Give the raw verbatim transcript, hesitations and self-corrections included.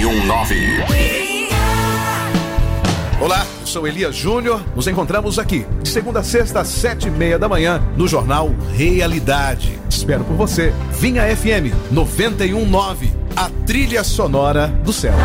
um nove. Olá, eu sou Elias Júnior. Nos encontramos aqui de segunda a sexta às sete e meia da manhã no Jornal Realidade. Espero por você. Vinha F M noventa e um nove, a trilha sonora do céu.